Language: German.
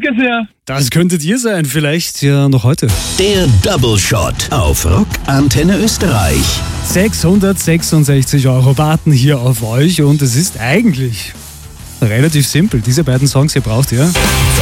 Danke sehr. Das könntet ihr sein, vielleicht ja noch heute. Der Double Shot auf Rock Antenne Österreich. 666 € warten hier auf euch und es ist eigentlich relativ simpel. Diese beiden Songs hier braucht ihr.